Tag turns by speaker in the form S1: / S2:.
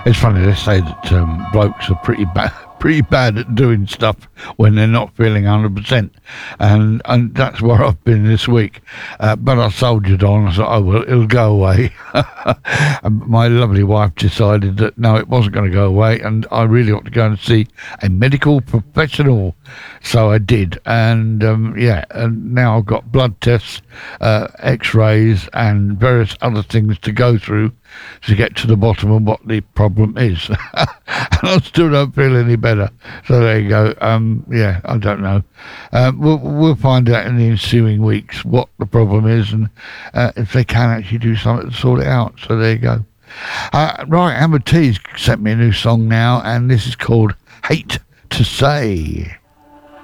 S1: It's funny, they say that blokes are pretty bad at doing stuff when they're not feeling 100%, and that's where I've been this week. But I soldiered on. I thought, oh well, it'll go away. And my lovely wife decided that no, it wasn't going to go away, and I really ought to go and see a medical professional. So I did, and and now I've got blood tests, X-rays, and various other things to go through to get to the bottom of what the problem is. And I still don't feel any better. So there you go. I don't know. We'll find out in the ensuing weeks what the problem is, and if they can actually do something to sort it out. So there you go. Right, Amber T's sent me a new song now, and this is called Hate to Say.